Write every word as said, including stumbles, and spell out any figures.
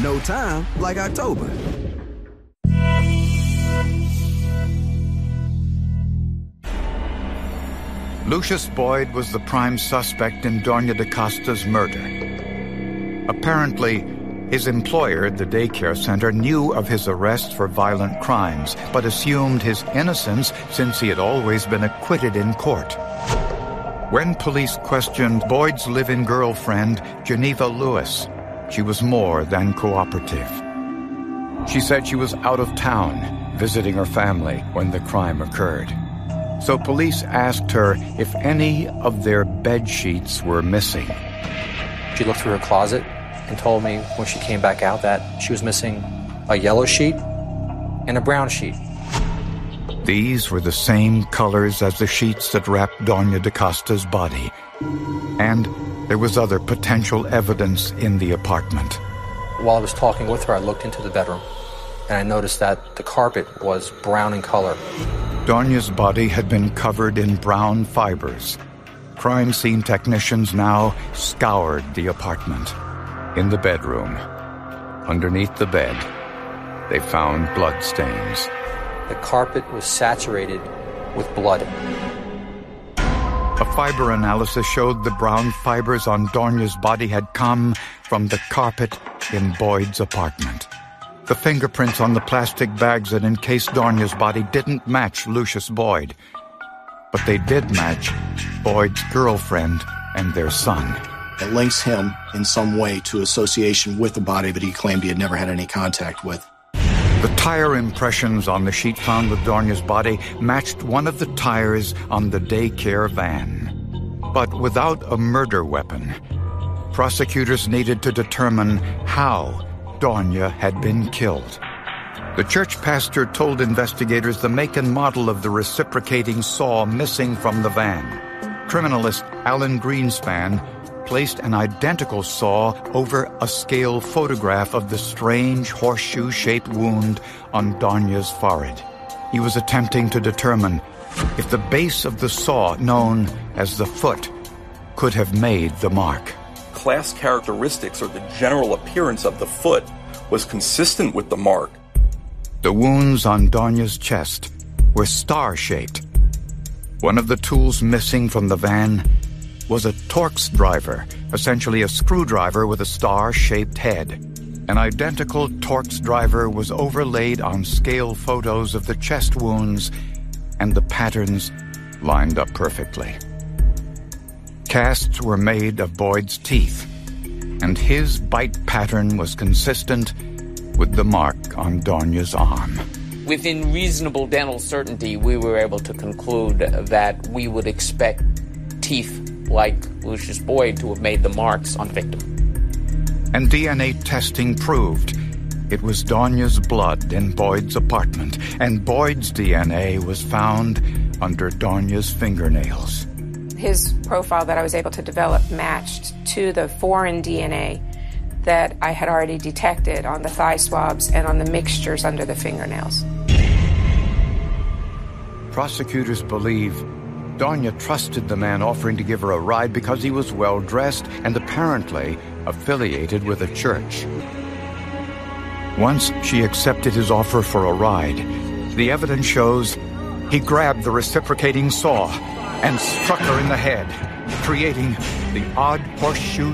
No time like October. Lucius Boyd was the prime suspect in Doña DaCosta's murder. Apparently, his employer, the daycare center, knew of his arrest for violent crimes, but assumed his innocence since he had always been acquitted in court. When police questioned Boyd's live-in girlfriend, Geneva Lewis, she was more than cooperative. She said she was out of town, visiting her family when the crime occurred. So police asked her if any of their bed sheets were missing. She looked through her closet and told me when she came back out that she was missing a yellow sheet and a brown sheet. These were the same colors as the sheets that wrapped Doña DaCosta's body. And there was other potential evidence in the apartment. While I was talking with her, I looked into the bedroom, and I noticed that the carpet was brown in color. Doña's body had been covered in brown fibers. Crime scene technicians now scoured the apartment. In the bedroom, underneath the bed, they found blood stains. The carpet was saturated with blood. A fiber analysis showed the brown fibers on Doña's body had come from the carpet in Boyd's apartment. The fingerprints on the plastic bags that encased Doña's body didn't match Lucius Boyd, but they did match Boyd's girlfriend and their son. It links him in some way to association with the body that he claimed he had never had any contact with. The tire impressions on the sheet found with Doña's body matched one of the tires on the daycare van. But without a murder weapon, prosecutors needed to determine how Doña had been killed. The church pastor told investigators the make and model of the reciprocating saw missing from the van. Criminalist Alan Greenspan placed an identical saw over a scale photograph of the strange horseshoe-shaped wound on Doña's forehead. He was attempting to determine if the base of the saw, known as the foot, could have made the mark. Class characteristics or the general appearance of the foot was consistent with the mark. The wounds on Doña's chest were star-shaped. One of the tools missing from the van was a Torx driver, essentially a screwdriver with a star-shaped head. An identical Torx driver was overlaid on scale photos of the chest wounds, and the patterns lined up perfectly. Casts were made of Boyd's teeth, and his bite pattern was consistent with the mark on Doña's arm. Within reasonable dental certainty, we were able to conclude that we would expect teeth like Lucius Boyd to have made the marks on the victim. And D N A testing proved it was Doña's blood in Boyd's apartment, and Boyd's D N A was found under Doña's fingernails. His profile that I was able to develop matched to the foreign D N A that I had already detected on the thigh swabs and on the mixtures under the fingernails. Prosecutors believe Doña trusted the man offering to give her a ride because he was well-dressed and apparently affiliated with a church. Once she accepted his offer for a ride, the evidence shows he grabbed the reciprocating saw and struck her in the head, creating the odd horseshoe